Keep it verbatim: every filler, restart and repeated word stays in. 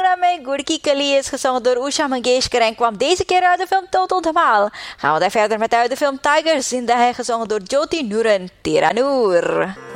Mala Mein Gurki Kali is gezongen door Usha Mangeshkar en kwam deze keer uit de film Total Dhamal. Gaan we daar verder met uit de film Tiger Zinda, gezongen door Jyoti Nuran Tiranur.